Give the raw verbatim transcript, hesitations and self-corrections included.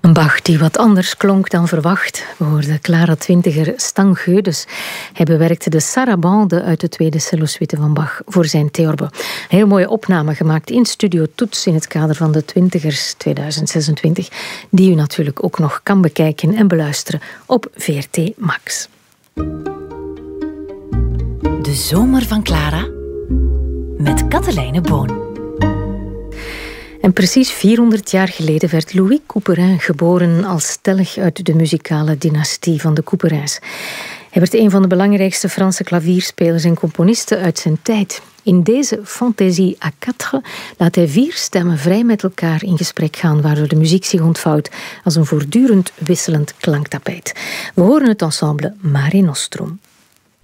Een Bach die wat anders klonk dan verwacht. We hoorden Clara-twintiger Stang Geudes. Hij bewerkte de sarabande uit de tweede cellosuite van Bach voor zijn Theorbe. Een heel mooie opname gemaakt in Studio Toets in het kader van de Twintigers tweeduizend zesentwintig, die u natuurlijk ook nog kan bekijken en beluisteren op V R T Max. De zomer van Clara met Katelijne Boon. En precies vierhonderd jaar geleden werd Louis Couperin geboren als stellig uit de muzikale dynastie van de Couperins. Hij werd een van de belangrijkste Franse klavierspelers en componisten uit zijn tijd. In deze Fantaisie à quatre laat hij vier stemmen vrij met elkaar in gesprek gaan, waardoor de muziek zich ontvouwt als een voortdurend wisselend klanktapijt. We horen het ensemble Mare Nostrum.